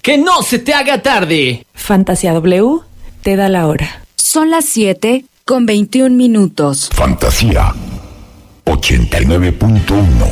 ¡Que no se te haga tarde! Fantasía W te da la hora. Son las 7:21. Fantasía 89.1